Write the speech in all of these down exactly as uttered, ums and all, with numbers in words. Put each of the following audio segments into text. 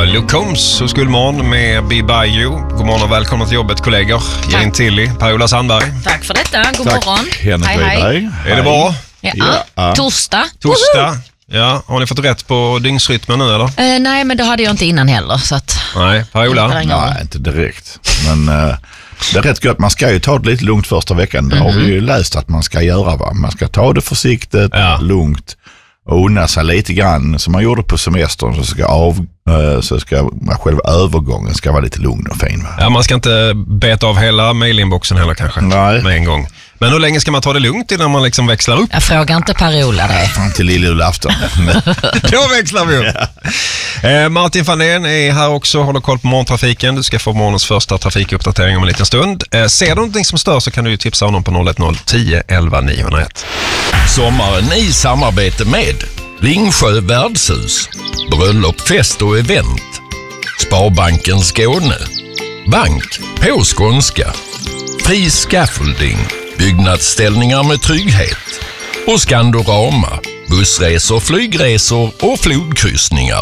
Luke Combs och Skuldmorgon med Be By You. God morgon och välkomna till jobbet, kollegor. Jane Tilly, Per-Ola Sandberg. Tack för detta, god Tack. morgon. Hej, hej. hej. Är det bra? Ja. Ja. Torsdag. Torsdag. Ja, har ni fått rätt på dygnsrytmen nu eller? Eh, nej, men det hade jag inte innan heller. Så att, Nej, Per-Ola? Nej, inte direkt. Men uh, det är rätt gott. Man ska ju ta det lite lugnt första veckan. Det har vi ju läst att man ska göra. Va? Man ska ta det försiktigt, Ja. lugnt och unna sig lite grann som man gjorde på semestern. Så ska, av, uh, så ska själva övergången ska vara lite lugn och fin. Va? Ja, man ska inte beta av hela mailinboxen heller kanske. Nej. Med en gång. Men hur länge ska man ta det lugnt innan man liksom växlar upp? jag frågar inte Per-Ola det. Fram till lillejulafton. Då växlar vi upp. eh, Martin Fandén är här också, håller koll på morgontrafiken. Du ska få morgonens första trafikuppdatering om en liten stund. Eh, ser du någonting som stör så kan du ju tipsa honom på noll ett noll tio elva niohundraett. Sommaren i samarbete med Lingsjö värdshus, bröllop, fest och event, Sparbanken Skåne, bank på skånska, Fri Scaffolding, byggnadsställningar med trygghet och Skandorama, bussresor, flygresor och flodkryssningar.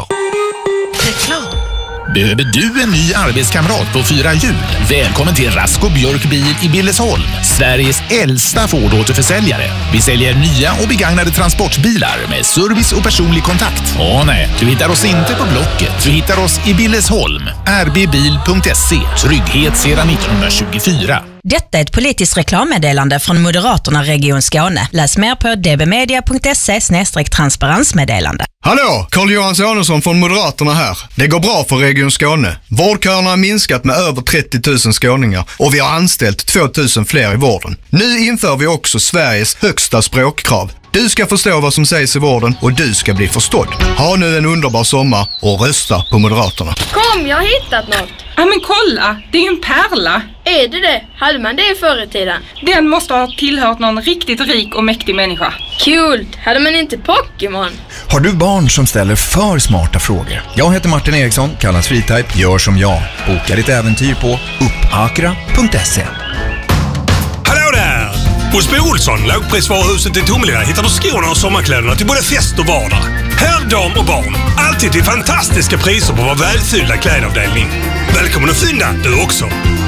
Behöver du en ny arbetskamrat på fyra hjul? Välkommen till Rasko Björk Bil i Billesholm, Sveriges äldsta Ford-återförsäljare. Vi säljer nya och begagnade transportbilar med service och personlig kontakt. Åh nej, du hittar oss inte på Blocket. Du hittar oss i Billesholm. r b bil punkt se. Trygghet sedan nittonhundratjugofyra. Detta är ett politiskt reklammeddelande från Moderaterna Region Skåne. Läs mer på d b media punkt se slash transparensmeddelande. Hallå, Carl-Johan Samuelsson från Moderaterna här. Det går bra för Region Skåne. Vårdköerna har minskat med över trettio tusen skåningar och vi har anställt två tusen fler i vården. Nu inför vi också Sveriges högsta språkkrav. Du ska förstå vad som sägs i vården och du ska bli förstådd. Ha nu en underbar sommar och rösta på Moderaterna. Kom, jag har hittat något. Ja men kolla, det är ju en pärla. Är det det? Hade man det förr i tiden? Den måste ha tillhört någon riktigt rik och mäktig människa. Kul! Hade man inte Pokémon? Har du barn som ställer för smarta frågor? Jag heter Martin Eriksson, kallas Freetype, gör som jag. Boka ditt äventyr på uppakra punkt se. Hallå där! Hos Bo Olsson, lågprisvaruhuset i Tomelilla, hittar du skorna och sommarkläderna till både fest och vardag. Herr, dam och barn. Alltid till fantastiska priser på vår välfyllda klädavdelning. Välkommen att fynda, du också.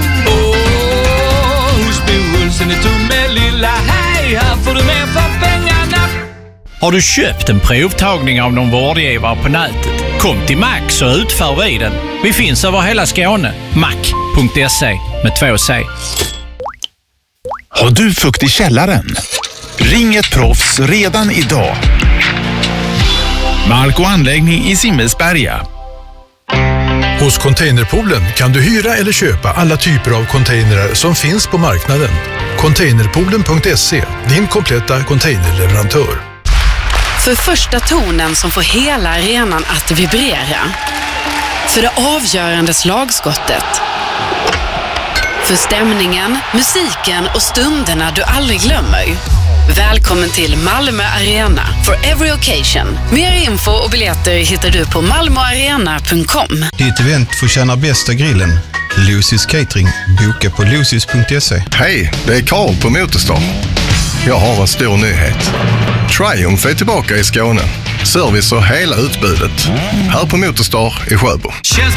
Åh, hos Bo Olsson i Tomelilla, hej, här får du mer för pengarna. Har du köpt en provtagning av någon vårdgivare på nätet? Kom till Max så utför vi den. Vi finns över hela Skåne. mac punkt se med två C. Har du fukt i källaren? Ring ett proffs redan idag. Mark och anläggning i Simmelsberga. Hos Containerpoolen kan du hyra eller köpa alla typer av containrar som finns på marknaden. Containerpoolen punkt se, din kompletta containerleverantör. För första tonen som får hela arenan att vibrera. För det avgörande slagskottet. För stämningen, musiken och stunderna du aldrig glömmer. Välkommen till Malmö Arena for every occasion. Mer info och biljetter hittar du på malmo arena punkt com. Ditt event får tjäna bästa grillen. Lucy's Catering. Boka på lucys punkt se. Hej, det är Karl på Motorstar. Jag har en stor nyhet. Triumph är tillbaka i Skåne. Service och hela utbudet. Här på Motorstar i Sjöbo. Känns